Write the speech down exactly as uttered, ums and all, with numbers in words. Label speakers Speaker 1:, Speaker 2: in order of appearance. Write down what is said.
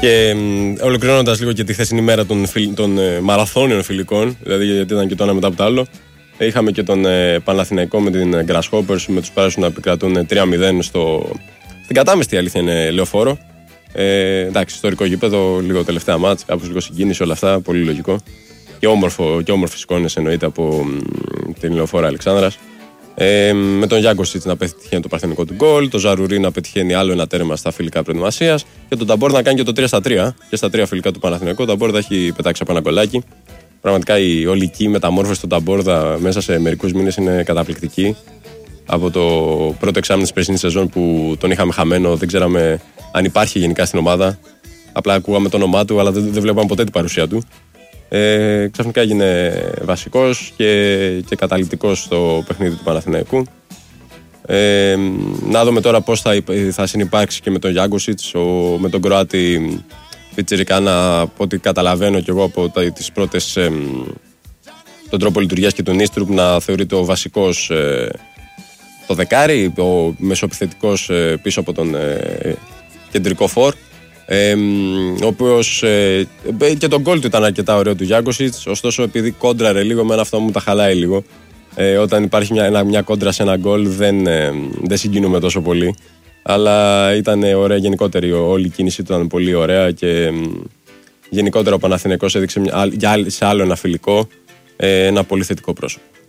Speaker 1: Και ολοκληρώνοντας λίγο και τη χθεσινή μέρα των, φιλ, των ε, μαραθώνιων φιλικών, δηλαδή γιατί ήταν και το ένα μετά από το άλλο, ε, είχαμε και τον ε, Παναθηναϊκό με την Grasshoppers, με τους πράσινους να επικρατούν τρία μηδέν στο, στην κατάμεστη, αλήθεια είναι, Λεωφόρο. Ε, εντάξει, ιστορικό γήπεδο, λίγο τελευταία μάτς, κάπως λίγο συγκίνηση, όλα αυτά, πολύ λογικό. Και, όμορφο, και όμορφες εικόνες εννοείται από μ, την Λεωφόρο Αλεξάνδρας. Ε, με τον Γιάνκοσιτς να πετυχαίνει το παρθενικό του γκολ, τον Ζαρουρί να πετυχαίνει άλλο ένα τέρμα στα φιλικά προετοιμασίας και τον Ταμπόρ να κάνει και το τρία στα τρία. Και στα τρία φιλικά του Παναθηναϊκού, ο Ταμπόρδα έχει πετάξει από ένα γκολάκι. Πραγματικά η ολική μεταμόρφωση του Ταμπόρδα μέσα σε μερικούς μήνες είναι καταπληκτική. Από το πρώτο εξάμηνο της περσινής σεζόν που τον είχαμε χαμένο, δεν ξέραμε αν υπάρχει γενικά στην ομάδα. Απλά ακούγαμε το όνομά του, αλλά δεν, δεν βλέπαμε ποτέ την παρουσία του. Ε, ξαφνικά έγινε βασικός και, και καταλυτικός στο παιχνίδι του Παναθηναϊκού. Ε, να δούμε τώρα πώς θα, θα συνυπάρξει και με τον Γιάνκοσιτς, με τον Κροάτη πιτσιρικάνα, από ό,τι καταλαβαίνω και εγώ από τα, τις πρώτες, ε, τον τρόπο λειτουργίας και τον Ίστρουπ να θεωρείται ο βασικός ε, το δεκάρι, ο μεσοεπιθετικός ε, πίσω από τον ε, κεντρικό φορ. Ε, ο οποίος ε, και τον γκολ του ήταν αρκετά ωραίο του Γιάνκοσιτς, ωστόσο επειδή κόντραρε λίγο, με αυτό μου τα χαλάει λίγο. Ε, όταν υπάρχει μια, μια κόντρα σε ένα γκολ δεν, ε, δεν συγκινούμε τόσο πολύ, αλλά ήταν ωραία γενικότερη, όλη η κίνηση του ήταν πολύ ωραία και ε, γενικότερα ο Παναθηναϊκός έδειξε μια, για, σε άλλο ένα φιλικό ε, ένα πολύ θετικό πρόσωπο.